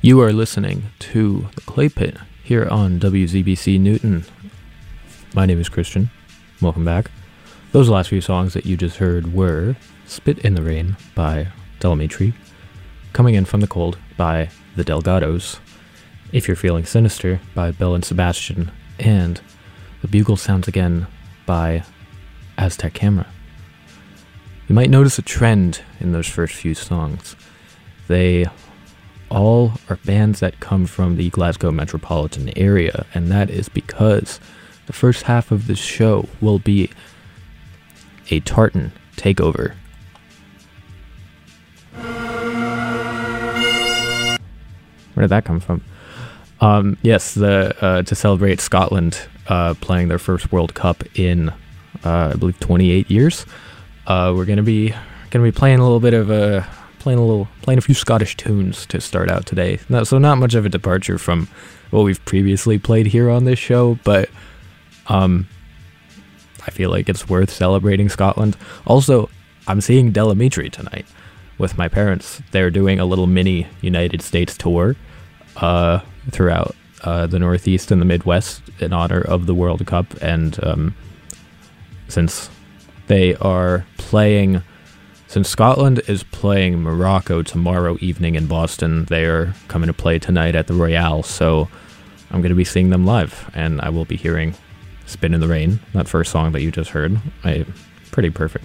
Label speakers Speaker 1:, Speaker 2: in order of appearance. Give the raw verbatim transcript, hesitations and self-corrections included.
Speaker 1: You are listening to The Clay Pit here on W Z B C Newton. My name is Christian. Welcome back. Those last few songs that you just heard were Spit in the Rain by Del Amitri, Coming In From the Cold by The Delgados, If You're Feeling Sinister by Belle and Sebastian, and The Bugle Sounds Again by Aztec Camera. You might notice a trend in those first few songs. They all are bands that come from the Glasgow metropolitan area, and that is because the first half of this show will be a tartan takeover. Where did that come from? Um, yes, the uh, to celebrate Scotland uh, playing their first World Cup in, uh, I believe, twenty-eight years. Uh, we're gonna be gonna be playing a little bit of a. Playing a little, playing a few Scottish tunes to start out today. No, so not much of a departure from what we've previously played here on this show, but um, I feel like it's worth celebrating Scotland. Also, I'm seeing Del Amitri tonight with my parents. They're doing a little mini United States tour uh, throughout uh, the Northeast and the Midwest in honor of the World Cup, and um, since they are playing. Since Scotland is playing Morocco tomorrow evening in Boston, they are coming to play tonight at the Royale, so I'm going to be seeing them live, and I will be hearing Spin in the Rain, that first song that you just heard. I, pretty perfect